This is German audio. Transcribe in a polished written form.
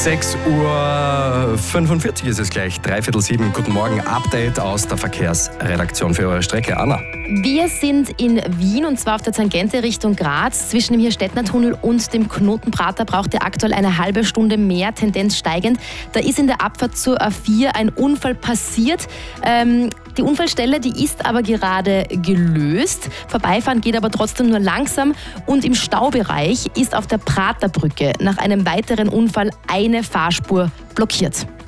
6:45 Uhr ist es gleich, 6:45. Guten Morgen, Update aus der Verkehrsredaktion für eure Strecke. Anna. Wir sind in Wien und zwar auf der Tangente Richtung Graz. Zwischen dem Hirstettner-Tunnel und dem Knotenprater braucht ihr aktuell eine halbe Stunde mehr, Tendenz steigend. Da ist in der Abfahrt zur A4 ein Unfall passiert. Die Unfallstelle, die ist aber gerade gelöst. Vorbeifahren geht aber trotzdem nur langsam. Und im Staubereich ist auf der Praterbrücke nach einem weiteren Unfall eine Fahrspur blockiert.